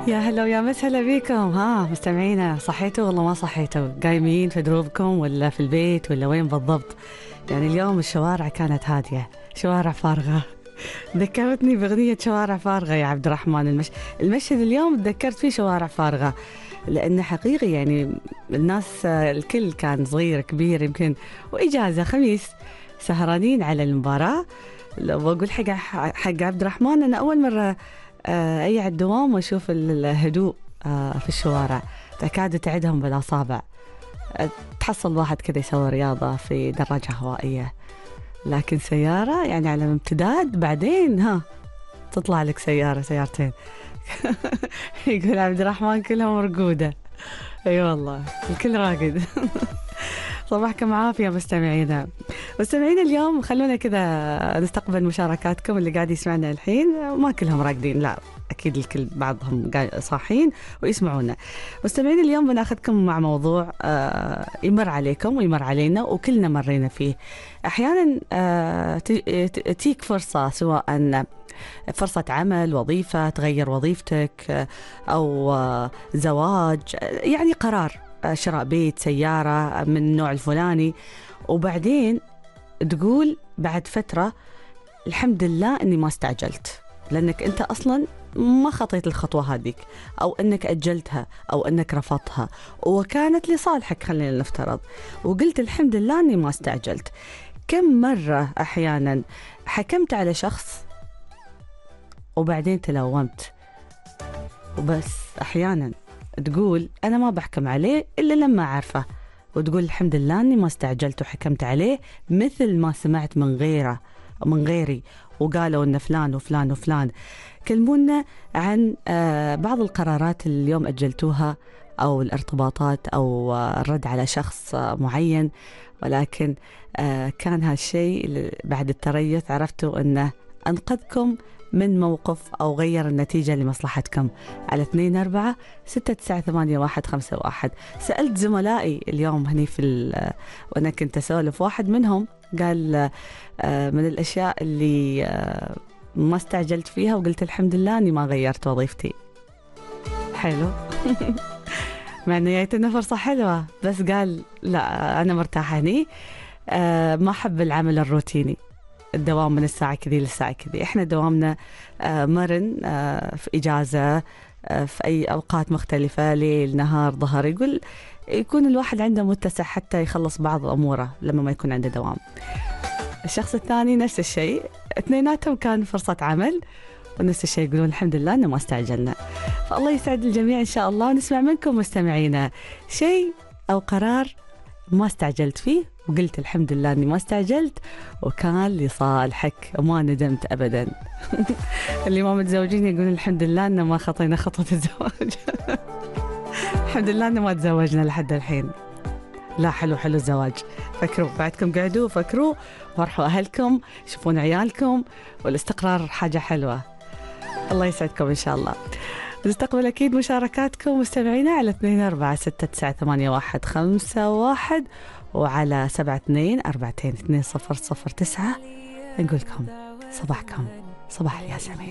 يا هلا ويا مسهلا بيكم. ها مستمعينا، صحيتوا والله ما صحيتوا؟ قايمين في دروبكم ولا في البيت ولا وين بالضبط؟ يعني اليوم الشوارع كانت هادية، شوارع فارغة. ذكرتني بأغنية شوارع فارغة يا عبد الرحمن. المشهد اليوم تذكرت فيه شوارع فارغة، لأن حقيقي يعني الناس الكل كان صغير كبير يمكن، وإجازة خميس سهرانين على المباراة. لو بقول حق عبد الرحمن، أنا أول مرة أي على الدوام وأشوف الهدوء في الشوارع، تكاد تعدهم بالأصابع. تحصل واحد كذا يسوي رياضة في دراجة هوائية، لكن سيارة يعني على امتداد بعدين تطلع لك سيارة سيارتين. يقول عبد الرحمن كلها مرقودة. اي والله الكل راقد. صباحكم عافية مستمعينا. اليوم خلونا كذا نستقبل مشاركاتكم. اللي قاعد يسمعنا الحين ما كلهم راقدين، لا أكيد الكل بعضهم صاحين ويسمعونا. مستمعين اليوم بناخذكم مع موضوع يمر عليكم ويمر علينا وكلنا مرينا فيه. أحيانا تيك فرصة، سواء فرصة عمل، وظيفة، تغير وظيفتك، أو زواج، يعني قرار شراء بيت، سيارة من النوع الفلاني، وبعدين تقول بعد فترة الحمد لله أني ما استعجلت، لأنك أنت أصلا ما خطيت الخطوة هذيك، أو أنك أجلتها، أو أنك رفضتها وكانت لصالحك، خلينا نفترض، وقلت الحمد لله أني ما استعجلت. كم مرة أحيانا حكمت على شخص وبعدين تلومت، وبس أحيانا تقول أنا ما بحكم عليه إلا لما أعرفه، وتقول الحمد لله أني ما استعجلت وحكمت عليه مثل ما سمعت من غيره ومن غيري، وقالوا أن فلان وفلان وفلان. كلمونا عن بعض القرارات اللي اليوم أجلتوها، أو الارتباطات، أو الرد على شخص معين، ولكن كان هالشيء بعد التريث عرفتوا أنه أنقذكم من موقف أو غير النتيجة لمصلحتكم. على 24/6988151. سألت زملائي اليوم هني وأنا كنت أسولف، واحد منهم قال من الأشياء اللي ما استعجلت فيها وقلت الحمد لله أني ما غيرت وظيفتي. حلو. مع أنه جايتنا فرصة حلوة، بس قال لا أنا مرتاح هني، ما أحب العمل الروتيني، الدوام من الساعة كذي للساعة كذي. إحنا دوامنا مرن، في إجازة، في أي أوقات مختلفة، ليل نهار ظهر، يكون الواحد عنده متسع حتى يخلص بعض أموره لما ما يكون عنده دوام. الشخص الثاني نفس الشيء، اثنيناتهم كان فرصة عمل ونفس الشيء يقولون الحمد لله أنه ما استعجلنا. فالله يسعد الجميع إن شاء الله. ونسمع منكم مستمعينا شيء أو قرار ما استعجلت فيه وقلت الحمد لله أني ما استعجلت وكان لصالحك وما ندمت أبدا. اللي ما متزوجين يقولون الحمد لله أنه ما خطينا خطوة الزواج. الحمد لله أنه ما تزوجنا لحد الحين. لا، حلو الزواج. فكروا بعدكم، قعدوا فكروا، فرحوا أهلكم، شوفون عيالكم، والاستقرار حاجة حلوة. الله يسعدكم إن شاء الله. نستقبل أكيد مشاركاتكم مستمعينا على 24/6988151 وعلى 72422009. نقولكم صباحكم صباح الياسمين.